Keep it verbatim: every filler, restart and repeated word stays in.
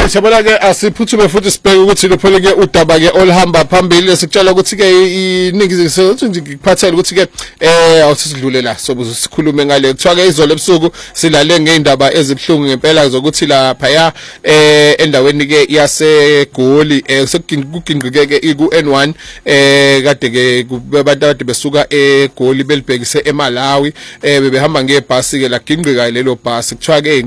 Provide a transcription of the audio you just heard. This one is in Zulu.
siyabona ke asiphuthume futhi sibheke ukuthi lophela ke udaba ke olihamba phambili sikutshela ukuthi ke iningi ukuthi ngikuphathele ukuthi ke eh awusisidlule la sobuze sikhulume ngale kuthiwa ke izolo ebusuku silale ngeindaba ezibhlungu ngempela zokuthi la phaya eh endaweni ke yaseGoli sekugingqike ke iku N one eh kade ke abantu abade besuka eGoli belibhekise eMalawi eh bebehamba ngebhasi ke lagingqika lelo bhasi kuthiwa ke